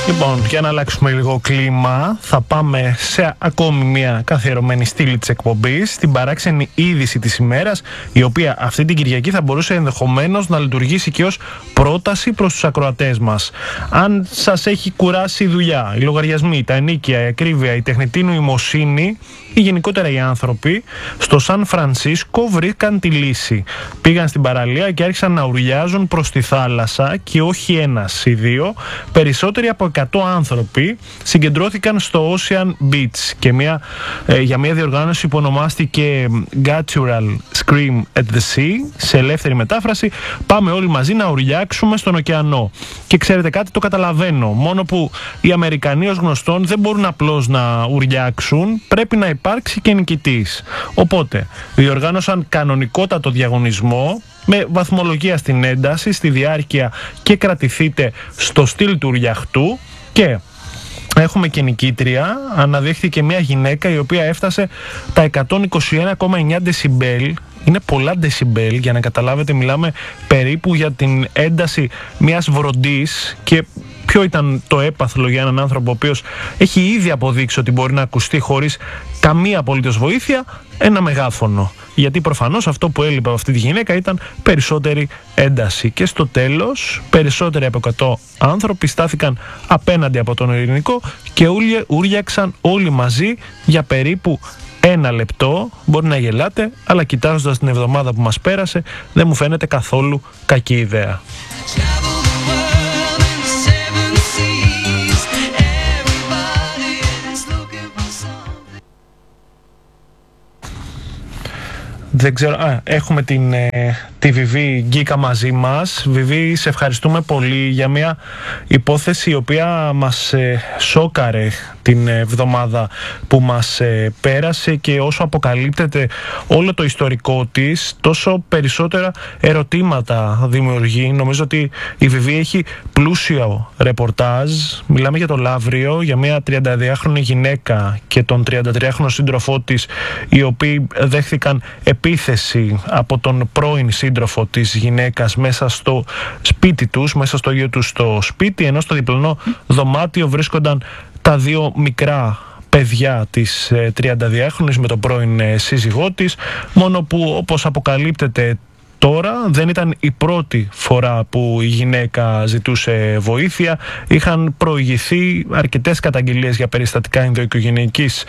Λοιπόν, για να αλλάξουμε λίγο κλίμα, θα πάμε σε ακόμη μια καθιερωμένη στήλη της εκπομπής, την παράξενη είδηση της ημέρας, η οποία αυτή την Κυριακή θα μπορούσε ενδεχομένως να λειτουργήσει και ως πρόταση προς τους ακροατές μας. Αν σας έχει κουράσει η δουλειά, οι λογαριασμοί, τα ενίκια, η ακρίβεια, η τεχνητή νοημοσύνη ή γενικότερα οι άνθρωποι, στο Σαν Φρανσίσκο βρήκαν τη λύση. Πήγαν στην παραλία και άρχισαν να ουρλιάζουν προς τη θάλασσα, και όχι ένας ή δύο, περισσότεροι από 100 άνθρωποι συγκεντρώθηκαν στο Ocean Beach και για μια διοργάνωση που ονομάστηκε Guttural Scream at the Sea. Σε ελεύθερη μετάφραση, πάμε όλοι μαζί να ουρλιάξουμε στον ωκεανό. Και ξέρετε κάτι, το καταλαβαίνω. Μόνο που οι Αμερικανοί ως γνωστόν δεν μπορούν απλώς να ουρλιάξουν, πρέπει να υπάρξει και νικητής. Οπότε διοργάνωσαν κανονικότατο διαγωνισμό με βαθμολογία στην ένταση, στη διάρκεια και κρατηθείτε στο στυλ του ουρλιαχτού. Και έχουμε και νικήτρια. Αναδείχθηκε μια γυναίκα η οποία έφτασε τα 121,9 δεσιμπέλ. Είναι πολλά δεσιμπέλ, για να καταλάβετε, μιλάμε περίπου για την ένταση μιας βροντής. Και ποιο ήταν το έπαθλο για έναν άνθρωπο ο οποίος έχει ήδη αποδείξει ότι μπορεί να ακουστεί χωρίς καμία απολύτως βοήθεια? Ένα μεγάφωνο. Γιατί προφανώς αυτό που έλειπε από αυτή τη γυναίκα ήταν περισσότερη ένταση. Και στο τέλος, περισσότεροι από 100 άνθρωποι στάθηκαν απέναντι από τον ειρηνικό και ούρλιαξαν όλοι μαζί για περίπου 1 λεπτό. Μπορεί να γελάτε, αλλά κοιτάζοντας την εβδομάδα που μας πέρασε, δεν μου φαίνεται καθόλου κακή ιδέα. Δεν ξέρω, έχουμε τη Βιβί Γκίκα μαζί μας. Βιβί, σε ευχαριστούμε πολύ για μια υπόθεση η οποία μας σόκαρε την εβδομάδα που μας πέρασε, και όσο αποκαλύπτεται όλο το ιστορικό της, τόσο περισσότερα ερωτήματα δημιουργεί. Νομίζω ότι η Βιβί έχει πλούσιο ρεπορτάζ. Μιλάμε για το Λαύριο, για μια 32χρονη γυναίκα και τον 33χρονο σύντροφό της, οι οποίοι δέχθηκαν επίθεση από τον πρώην σύντροφο της γυναίκας μέσα στο σπίτι τους, μέσα στο ίδιο τους το σπίτι, ενώ στο διπλανό δωμάτιο βρίσκονταν τα 2 μικρά παιδιά της 32χρονης με τον πρώην σύζυγό της. Μόνο που, όπως αποκαλύπτεται τώρα, δεν ήταν η πρώτη φορά που η γυναίκα ζητούσε βοήθεια. Είχαν προηγηθεί αρκετές καταγγελίες για περιστατικά ενδοοικογενειακής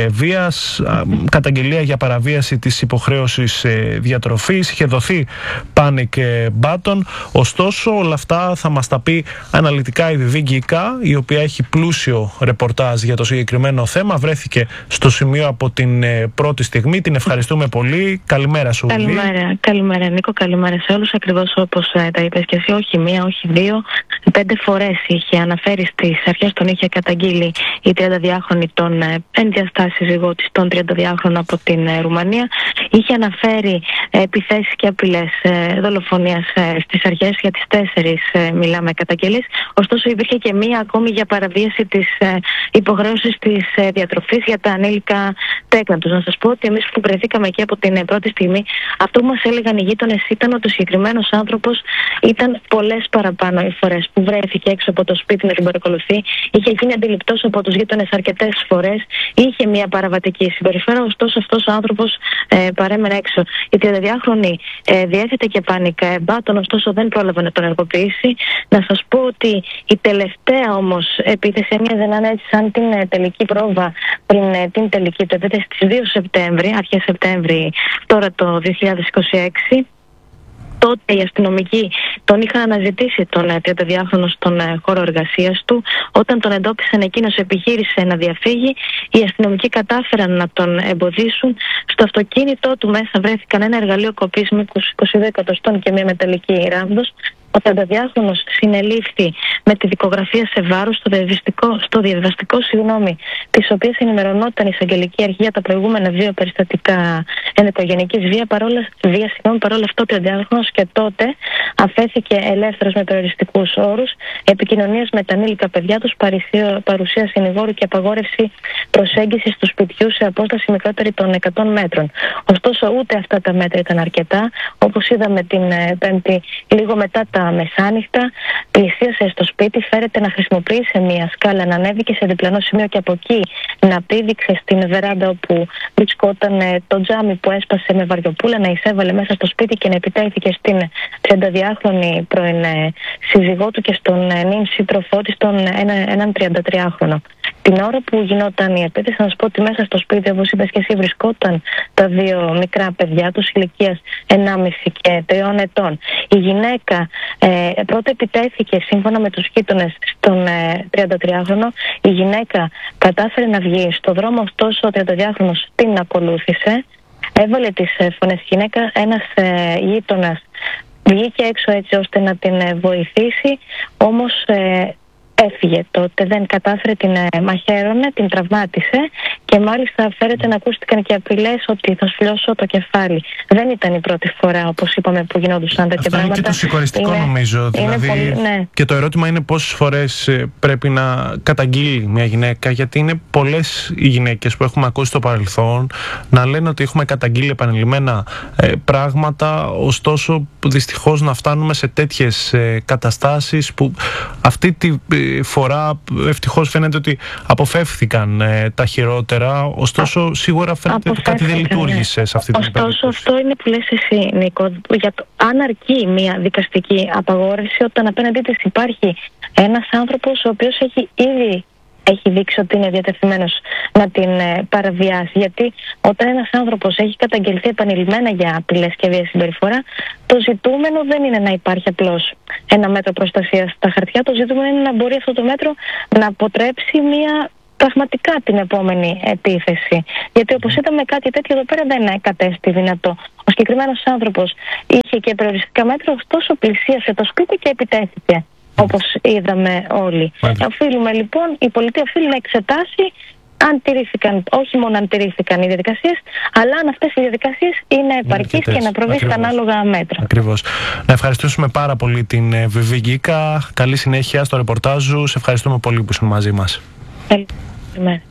βίας, καταγγελία για παραβίαση της υποχρέωσης διατροφής, είχε δοθεί panic button. Ωστόσο, όλα αυτά θα μας τα πει αναλυτικά η Βιβί Γκίκα, η οποία έχει πλούσιο ρεπορτάζ για το συγκεκριμένο θέμα. Βρέθηκε στο σημείο από την πρώτη στιγμή. Την ευχαριστούμε πολύ. Καλημέρα σου, Βιβί. Καλημέρα, Νίκο. Καλημέρα σε όλους. Ακριβώς όπως τα είπες και εσύ, όχι μία, όχι δύο, 5 φορές είχε αναφέρει στις αρχές, τον είχε καταγγείλει η 32χρονη τον ενδιαστάσει σύζυγό της, τον 32χρονο από την Ρουμανία. Είχε αναφέρει επιθέσεις και απειλές δολοφονίας στις αρχές, για τις 4 μιλάμε καταγγελίες. Ωστόσο υπήρχε και μία ακόμη για παραβίαση της υποχρέωσης της διατροφής για τα ανήλικα τέκνα τους. Να σας πω ότι εμείς που βρεθήκαμε εκεί από την πρώτη στιγμή, αυτό που μας έλεγαν οι γείτονες ήταν ότι ο συγκεκριμένος άνθρωπος ήταν πολλές παραπάνω οι φορές που βρέθηκε έξω από το σπίτι να την παρακολουθεί. Είχε γίνει αντιληπτός από τους γείτονες αρκετές φορές. Είχε μια παραβατική συμπεριφορά, ωστόσο αυτός ο άνθρωπος παρέμενε έξω. Η 32χρονη διέθετε και panic button, ωστόσο δεν πρόλαβε να τον ενεργοποιήσει. Να σας πω ότι η τελευταία όμως επίθεση έμοιαζε να είναι έτσι σαν την τελική πρόβα πριν την τελική του επίθεση στις 2 Σεπτέμβρη, αρχές Σεπτέμβρη, τώρα το 2026. Τότε οι αστυνομικοί τον είχαν αναζητήσει τον 32χρονο στον χώρο εργασίας του. Όταν τον εντόπισαν, εκείνος επιχείρησε να διαφύγει. Οι αστυνομικοί κατάφεραν να τον εμποδίσουν. Στο αυτοκίνητό του μέσα βρέθηκαν ένα εργαλείο κοπής μήκους 22 εκατοστών και μια μεταλλική ράμδος. Ο 32χρονος συνελήφθη με τη δικογραφία σε βάρος στο διαδικαστικό της οποίας ενημερωνόταν η εισαγγελική αρχή για τα προηγούμενα 2 περιστατικά ενδοοικογενειακής βίας. Παρόλα αυτό, ο 32χρονος και τότε αφέθηκε ελεύθερος με περιοριστικούς όρους, επικοινωνίας με τα ανήλικα παιδιά τους, παρουσία συνηγόρου και απαγόρευση προσέγγισης του σπιτιού σε απόσταση μικρότερη των 100 μέτρων. Ωστόσο, ούτε αυτά τα μέτρα ήταν αρκετά. Όπως είδαμε την Πέμπτη, λίγο μετά τα μεσάνυχτα, πλησίασε στο σπίτι, φέρεται να χρησιμοποιήσει μια σκάλα, να ανέβηκε σε διπλανό σημείο και από εκεί να πήδηξε στην βεράντα όπου βρισκόταν το τζάμι που έσπασε με βαριοπούλα, να εισέβαλε μέσα στο σπίτι και να επιτέθηκε στην 32χρονη πρώην σύζυγό του και στον νυν σύντροφό της, έναν 33χρονο. Την ώρα που γινόταν η επίθεση, να σας πω ότι μέσα στο σπίτι, όπως είπες και εσύ, βρισκόταν τα δύο μικρά παιδιά τους ηλικίας 1,5 και 3 ετών. Η γυναίκα πρώτα επιτέθηκε σύμφωνα με τους γείτονες στον 33χρονο. Η γυναίκα κατάφερε να βγει στο δρόμο, ωστόσο ο 32χρονος την ακολούθησε. Έβαλε τις φωνές η γυναίκα, ένας γείτονας βγήκε έξω έτσι ώστε να την βοηθήσει, όμως έφυγε τότε, δεν κατάφερε, την μαχαίρωνε, την τραυμάτισε και μάλιστα φέρεται να ακούστηκαν και απειλές ότι θα σφλιώσω το κεφάλι. Δεν ήταν η πρώτη φορά, όπως είπαμε, που γινόντουσαν τέτοια πράγματα. Αυτό είναι και το συγχωριστικό νομίζω. Δηλαδή, πολύ, ναι. Και το ερώτημα είναι πόσες φορές πρέπει να καταγγείλει μια γυναίκα, γιατί είναι πολλές οι γυναίκες που έχουμε ακούσει στο παρελθόν να λένε ότι έχουμε καταγγείλει επανειλημμένα πράγματα, ωστόσο δυστυχώς να φτάνουμε σε τέτοιες καταστάσεις που αυτή τη φορά ευτυχώς φαίνεται ότι αποφεύθηκαν τα χειρότερα, ωστόσο σίγουρα φαίνεται ότι κάτι δεν λειτουργήσε σε αυτή την περίπτωση. Ωστόσο αυτό είναι που λες εσύ, Νίκο, αν αρκεί μια δικαστική απαγόρευση όταν απέναντί της υπάρχει ένας άνθρωπος ο οποίος έχει δείξει ότι είναι διατεθειμένος να την παραβιάσει. Γιατί όταν ένας άνθρωπος έχει καταγγελθεί επανειλημμένα για απειλές και βία συμπεριφορά, το ζητούμενο δεν είναι να υπάρχει απλώς ένα μέτρο προστασίας στα χαρτιά. Το ζητούμενο είναι να μπορεί αυτό το μέτρο να αποτρέψει πραγματικά την επόμενη επίθεση. Γιατί όπως είδαμε, κάτι τέτοιο εδώ πέρα δεν κατέστη δυνατό. Ο συγκεκριμένος άνθρωπος είχε και περιοριστικά μέτρα, ωστόσο πλησίασε το σπίτι και επιτέθηκε. Όπως είδαμε όλοι. Οφείλουμε λοιπόν, η πολιτεία οφείλει να εξετάσει αν τηρήθηκαν, όχι μόνο αν τηρήθηκαν οι διαδικασίες, αλλά αν αυτές οι διαδικασίες είναι επαρκείς και να προβεί στα ανάλογα μέτρα. Ακριβώς. Να ευχαριστήσουμε πάρα πολύ την Βιβί Γκίκα. Καλή συνέχεια στο ρεπορτάζ σου. Σε ευχαριστούμε πολύ που ήσουν μαζί μας. Καλή.